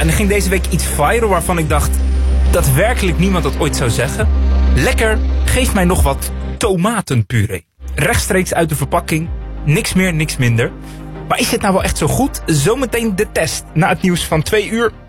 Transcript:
en er ging deze week iets viral waarvan ik dacht dat werkelijk niemand dat ooit zou zeggen. Lekker, geef mij nog wat tomatenpuree. Rechtstreeks uit de verpakking, niks meer, niks minder. Maar is dit nou wel echt zo goed? Zometeen de test na het nieuws van 2 uur.